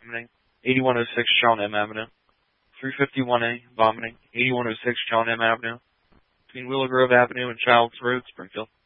vomiting, 8106 John M. Avenue. 351A, vomiting, 8106 John M. Avenue. Between Willow Grove Avenue and Childs Road, Springfield.